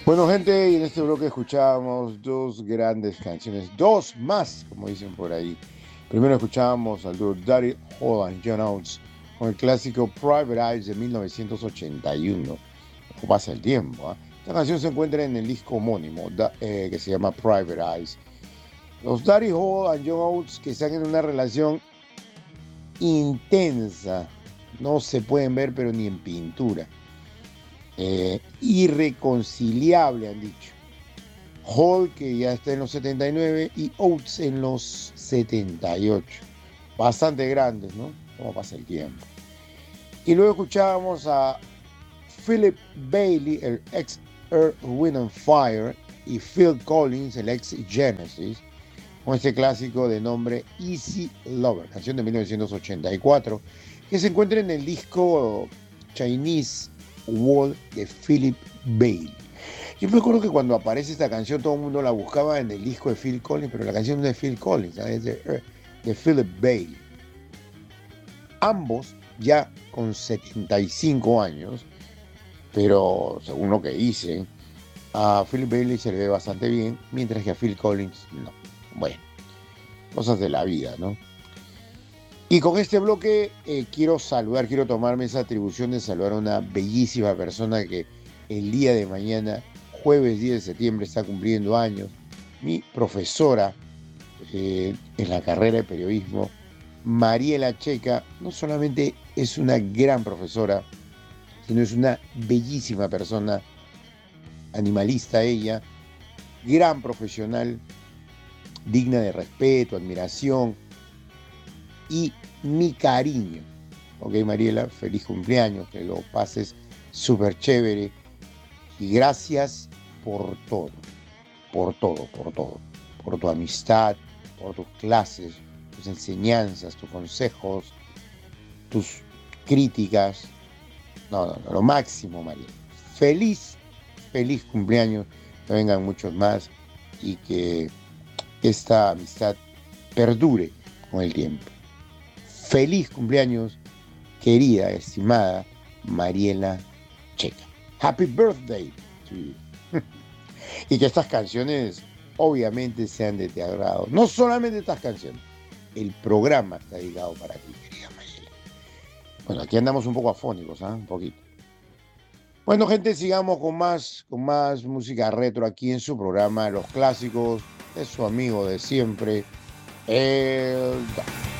Bueno, gente, y en este bloque escuchábamos dos grandes canciones, dos más, como dicen por ahí. Primero escuchábamos al dúo Daddy Hall and John Oates con el clásico Private Eyes de 1981. ¿Cómo pasa el tiempo? Esta canción se encuentra en el disco homónimo que se llama Private Eyes. Los Daddy Hall and John Oates, que están en una relación intensa, no se pueden ver pero ni en pintura. Irreconciliable, han dicho. Hall, que ya está en los 79, y Oates en los 78. Bastante grandes, ¿no? Cómo pasa el tiempo. Y luego escuchábamos a Philip Bailey, el ex Earth, Wind and Fire, y Phil Collins, el ex Genesis, con este clásico de nombre Easy Lover, canción de 1984, que se encuentra en el disco Chinese Wall de Philip Bailey. Yo me acuerdo que cuando aparece esta canción todo el mundo la buscaba en el disco de Phil Collins, pero la canción no es de Phil Collins, es de Philip Bailey. Ambos ya con 75 años, pero según lo que dicen, a Philip Bailey se le ve bastante bien, mientras que a Phil Collins no. Bueno, cosas de la vida, ¿no? Y con este bloque quiero tomarme esa atribución de saludar a una bellísima persona que el día de mañana, jueves 10 de septiembre, está cumpliendo años. Mi profesora en la carrera de periodismo, Mariela Checa, no solamente es una gran profesora, sino es una bellísima persona, animalista ella, gran profesional, digna de respeto, admiración y mi cariño. Ok, Mariela, feliz cumpleaños, que lo pases súper chévere y gracias por todo, por todo, por todo, por tu amistad, por tus clases, tus enseñanzas, tus consejos, tus críticas. No, lo máximo, Mariela. Feliz, feliz cumpleaños, que vengan muchos más y que esta amistad perdure con el tiempo. Feliz cumpleaños, querida, estimada Mariela Checa. Happy birthday to you. Y que estas canciones obviamente sean de tu agrado. No solamente estas canciones, el programa está dedicado para ti, querida Mariela. Bueno, aquí andamos un poco afónicos, ¿ah? Un poquito. Bueno, gente, sigamos con más música retro aquí en su programa, los clásicos de su amigo de siempre, el